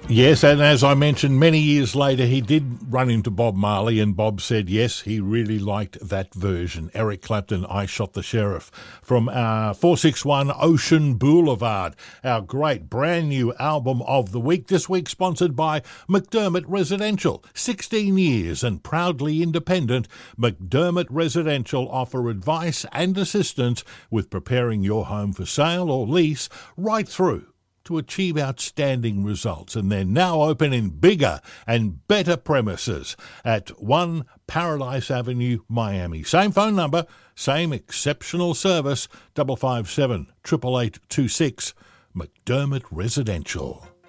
Yes, and as I mentioned, many years later he did run into Bob Marley, and Bob said yes, he really liked that version. Eric Clapton, I Shot the Sheriff, from 461 Ocean Boulevard, our great brand new album of the week. This week sponsored by McDermott Residential. 16 years and proudly independent, McDermott Residential offer advice and assistance with preparing your home for sale or lease right through to achieve outstanding results, and they're now open in bigger and better premises at 1 Paradise Avenue, Miami. Same phone number, same exceptional service, 557 88826, McDermott Residential.